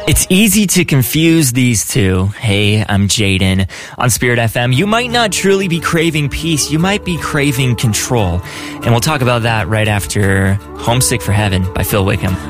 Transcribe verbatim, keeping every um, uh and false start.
It's easy to confuse these two. Hey, I'm Jaden. On Spirit F M, you might not truly be craving peace. You might be craving control. And we'll talk about that right after Homesick for Heaven by Phil Wickham.